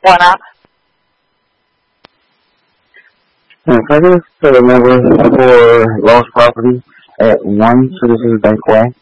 Why not? Can I give the number for lost property at 1 Citizens Bank Way?